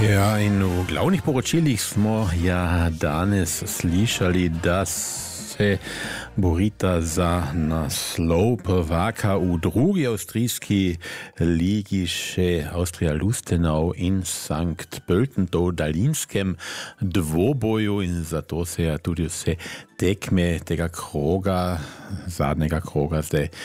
Ja, in v glavnih poročilih smo danes slišali, da se borita za naslov prvaka v drugi avstrijski ligi še Austria Lustenau in Sankt Pölten v daljinskem dvoboju in zato se tudi vse tekme tega kroga, zadnjega kroga zdaj